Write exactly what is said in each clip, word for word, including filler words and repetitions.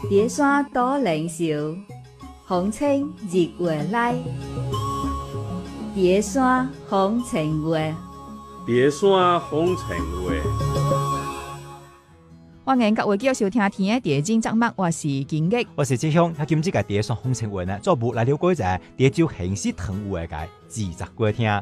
蝶山多靈秀，風清日月來。蝶山風情月， 蝶山風情月。 歡迎各位繼續收聽天嘅地精節目，我是金玉， 我是志雄。喺今次嘅蝶山風情月呢，做部來了解一下蝶州興市糖有嘅個自習過聽。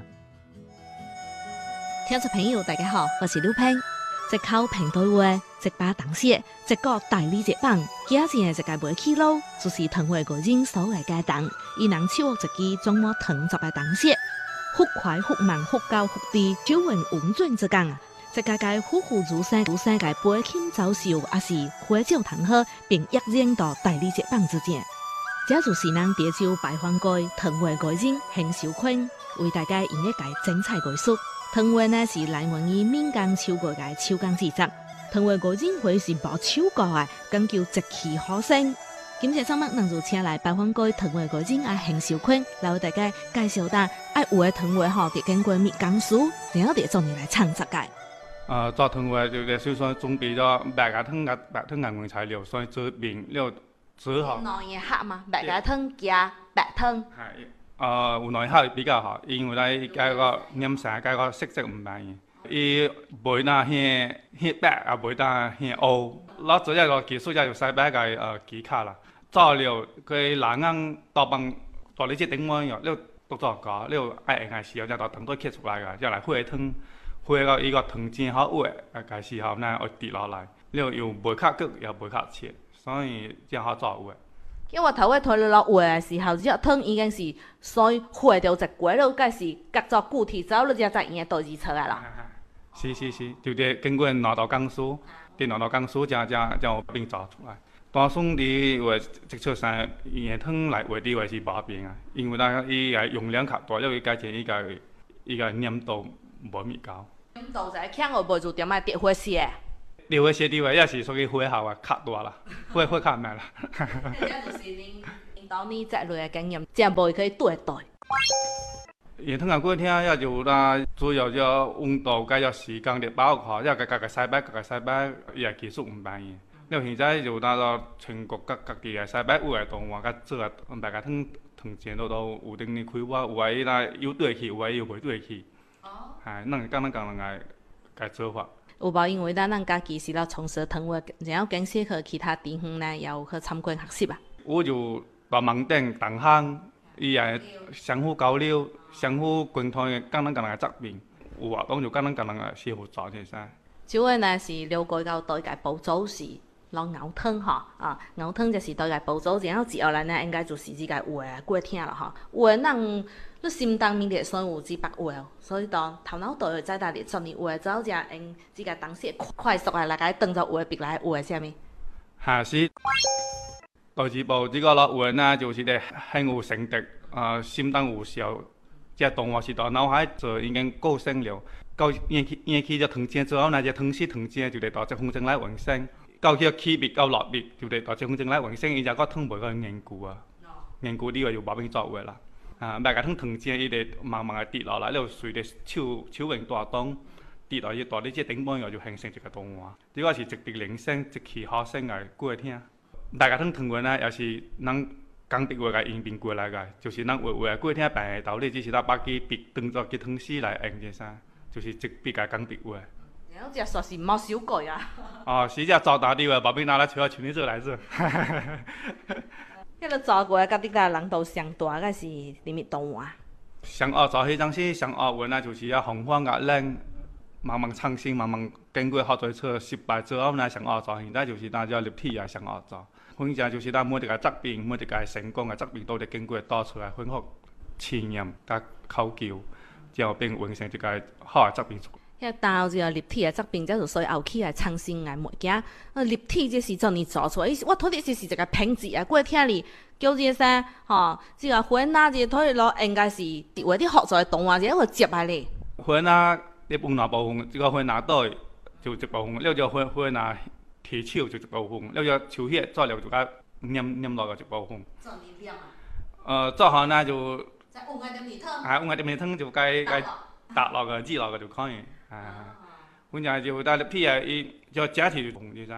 聽眾朋友大家好，我是劉平。一口平對話，一把當寫，一個大理節棒，而且一個袂起路，就是糖話個人所謂嘅糖。伊能手握一支裝滿糖十嘅當寫，忽快忽慢，忽高忽低，手腕穩準之講。一個個虎虎如山，如山個背輕走秀，也是花招糖好，並躍然到大理節棒之間。這就是咱蝶州白花街糖話個人邢秀坤為大家演一個精彩藝術。糖話呢是來源於閩江秋國嘅秋江製作，糖話個人會是無手稿嘅，講究節氣好聲。今次上麥能就請來白花街糖話個人啊邢秀坤，來為大家介紹下愛有嘅糖話吼，佇經過闽江書，然後佇做你來創作嘅。 呃，做糖話就係首先準備咗白牙湯、白湯顏材料，所以做面了煮好。 兩樣合嘛，白牙湯加白湯。 係，呃，有兩樣合比較好，因為咧加個染色，加個色澤唔同。伊袂那顯顯白，也袂那顯黑。攞做一個技術就使白個呃技巧啦。做了佢冷硬豆瓣，做你只頂碗藥，了獨作個，了愛用嘅時候就到糖都揭出來個，就來火湯。火到伊個糖真好滑，啊個時候呢會滴落來，了又袂較焗又袂較切，所以真好做滑。 因為頭尾推落落滑嘅時候，只個湯已經是水滑到一過了，該是隔咗固體之後，你才再用倒入出來啦。 是是是，就係經過兩道工序，啲兩道工序才才才有變做出來。當選啲話即出生用湯來滑啲話是無變啊，因為咱伊個用量較大，了伊加上伊個伊個黏度無咁高。 咁就係強我袂做點啊跌火絲誒。 跌火絲啲話也是屬於火候啊，較大啦，火火較慢啦。 這就是恁領導你積累嘅經驗，這樣無可以對對。 用湯啊，過聽也就啦，主要就溫度加咗時間嚟把握，因為個個西北個個西北伊個技術唔同嘅。了現在就嗱個全國各各地嘅西北有嘅動畫甲做啊，大家湯湯錢都都有定啲開發，有誒啦有對起，有誒又袂對起。係，咱講咱講人個個做法。 有無因為咱咱家己是啦從事糖話，然後經適合其他地方呢，有去參觀學習啊？ 我就把網頂同行，伊個相互交流、相互溝通嘅，講咱講人個作品，有活動就講咱講人個師傅做啲啥。主要呢是了解到對個步驟是攞熬湯吼，啊熬湯就是對個步驟，然後接下來呢應該就是這個話過聽啦吼，話咱。你心當面嘅所有只白話，所以當頭腦袋會知道你做你話之後，就用這個當時快速嘅來個當作話別來話啥物。係是，第二步這個落話呢，就是咧很有成績，啊心當有效。這動畫是到腦海就已經構成了，到演起演起咗糖漿之後，那隻糖絲糖漿就嚟到隻風箏來完成。到佢起筆到落筆，就嚟到隻風箏來完成，伊就個湯袂個研究啊，研究呢個就冇變作話啦。啊，白個湯糖漿伊哋慢慢嘅跌落來，了隨着手手腕大動跌落去大啲隻頂板，又就形成一個動畫。呢個是直直鈴聲、直氣好聲嘅過聽。白個湯糖話呢，也是咱講別話嘅演變過來嘅，就是咱話話過聽辦嘅道理，只是咱把佢筆當作佢湯絲來用嘅啥，就是直別個講別話。然後只說是冇修改啊。哦，是只做大啲話，後邊拿來找像你做來做。迄個做過甲啲個人道上大個是裡面動畫。上學做迄種是上學話啊，就是要方法壓冷，慢慢創新，慢慢經過好多次失敗之後呢，上學做現在就是大家立體啊上學做。反正就是咱每一個作品，每一個成功嘅作品都得經過導出來，反覆試驗甲考究，之後並完成一個好嘅作品出來。迄導這個立體嘅作品，即係所以後期來創新嘅物件。啊，立體這是怎你做出來？我睇啲是一個瓶子啊，過聽你叫這啥？吼，這個粉啊，這睇落應該是為啲學做嘅動畫，這個接來咧。粉啊，你分兩部分，這個粉拿倒就一部分，了就粉粉啊提手就一部分，了就手血做了就甲黏黏落個一部分。做你點啊？呃，做好呢就。在อุ่個點米湯。係อุ่個點米湯就該該打落個擠落個就可以。啊，反正就打立體啊，伊就假體就紅啲咋，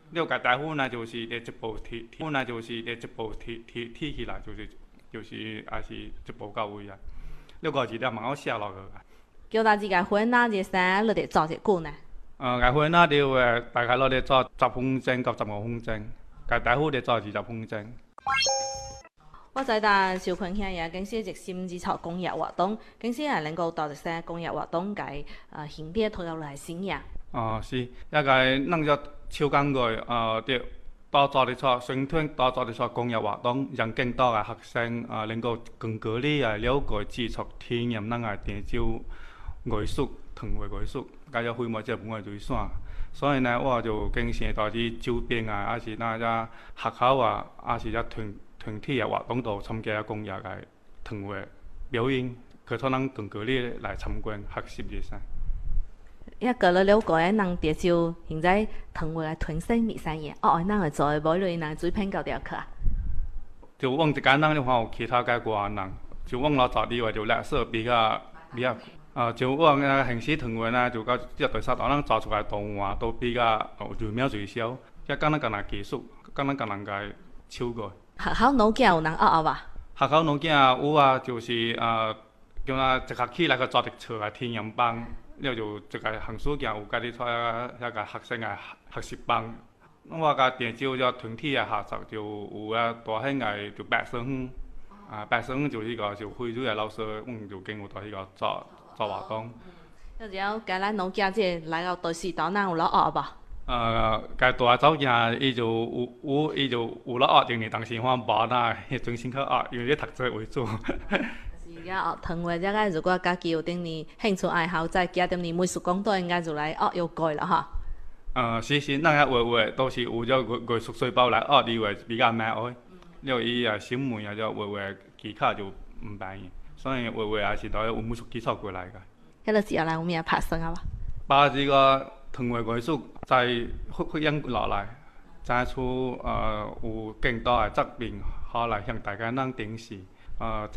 了解大户呢就是一步提，户呢就是一步提提提起來，就是就是也是一步到位啊。了個字咧蠻好寫落去。 叫大家嘅婚那隻衫，你哋做一句呢？ 誒，藝婚那條誒，大概攞嚟做十分鐘到十五分鐘，介大戶嚟做二十分鐘。 我知道小朋友也經是一心之草公益活動，經是係能夠到一些公益活動嘅誒形態投入嚟先呀。 哦，是，一個弄咗超工具誒啲多做啲錯宣傳，多做啲錯公益活動，讓更多嘅學生誒能夠更加啲誒了解接觸體驗那個電招藝術同埋藝術，加咗會冇即係本嘅對象。所以呢，我就經常到啲周邊啊，還是那個學校啊，還是一團團體嘅活動度參加公益嘅團會表演，佢可能更加啲嚟參觀學習啲先。 一個了了解，人哋就現在團會嘅團生滅生嘢，哦，人係做每類人水平高條去啊。 就往一間人嘅話，有其他嘅個人，就往攞做啲話就叻色比較比較。啊，就往個形式團會呢，就個一對三個人做出來動畫都比較最妙最少，一講咱個人技術，講咱個人嘅超過。 學校老教有人學學吧？ 學校老教有啊，就是啊，叫啊一學期來個做啲錯嘅體驗班，了就一個寒暑假有家己出一個學生嘅學習班。我個電招就團體嘅學習就有啊大興嘅就白生，啊白生就呢個就會主嘅老師，嗯就經過到呢個做。做活動， 有時候介咱老家即係來到對市島，咱有落學吧？ 誒，介大走件，伊就有有伊就有落學，定係當時我無啦，迄專心去學，因為啲讀書為主。 是個學團會，即個如果家己有啲呢興趣愛好，再加點呢美術講都應該就來學有過啦哈。 誒，是是，咱遐畫畫都是有咗藝藝術細胞來學，你話比較難學。了伊啊，小妹啊，就畫畫技巧就唔辦嘅。所以畫畫也是都有美術基礎過來嘅。 迄個時候來有咩拍生啊？ 把這個團會藝術再復復印落來，再出誒有更多嘅作品，好來向大家能展示誒。